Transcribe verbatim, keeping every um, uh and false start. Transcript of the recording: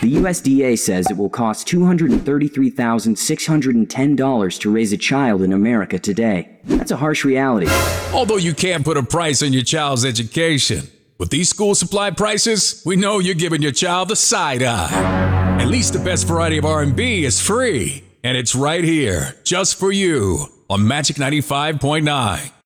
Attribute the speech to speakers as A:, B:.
A: The U S D A says it will cost two hundred thirty-three thousand six hundred ten dollars to raise a child in America today. That's a harsh reality.
B: Although you can't put a price on your child's education, with these school supply prices, we know you're giving your child the side eye. At least the best variety of R and B is free, and it's right here, just for you, on Magic ninety-five point nine.